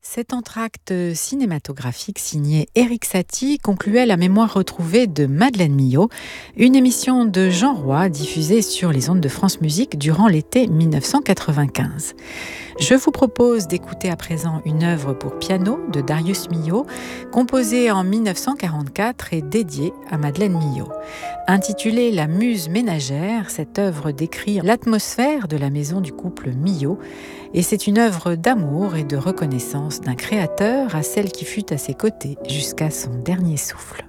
Cet entracte cinématographique signé Éric Satie concluait la mémoire retrouvée de Madeleine Millot, une émission de Jean Roy diffusée sur les ondes de France Musique durant l'été 1995. Je vous propose d'écouter à présent une œuvre pour piano de Darius Milhaud, composée en 1944 et dédiée à Madeleine Millot. Intitulée La Muse ménagère, cette œuvre décrit l'atmosphère de la maison du couple Millot, et c'est une œuvre d'amour et de reconnaissance d'un créateur à celle qui fut à ses côtés jusqu'à son dernier souffle.